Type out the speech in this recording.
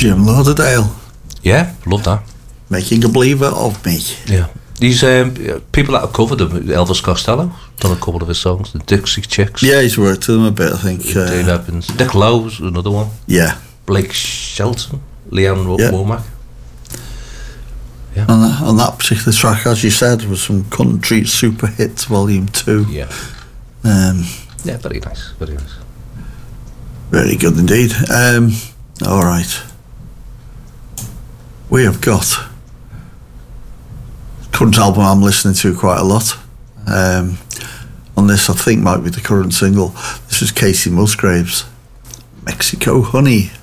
Jim Lauderdale. Yeah, love that. Making a believer of me. Yeah. These people that have covered him, Elvis Costello, done a couple of his songs, the Dixie Chicks. Yeah, he's worked with them a bit, I think. Dave Evans. Nick Lowe's another one. Yeah. Blake Shelton, Leanne Womack. Yeah. On that particular track, as you said, was some Country Super Hits Volume 2. Yeah. Yeah, very nice, very nice. Very good indeed. All right. We have got current album I'm listening to quite a lot. On this, I think might be the current single. This is Casey Musgraves, Mexico Honey.